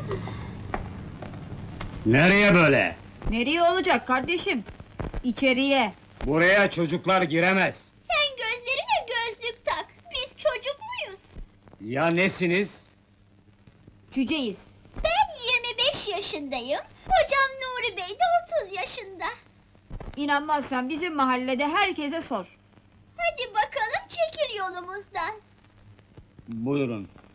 Nereye böyle? Nereye olacak kardeşim? İçeriye. Buraya çocuklar giremez. Sen gözlerine gözlük tak. Biz çocuk muyuz? Ya nesiniz? Cüceyiz. Ben 25 yaşındayım. Hocam Nuri Bey de 30 yaşında. İnanmazsan bizim mahallede herkese sor. Hadi bakalım çekil yolumuzdan. Buyurun.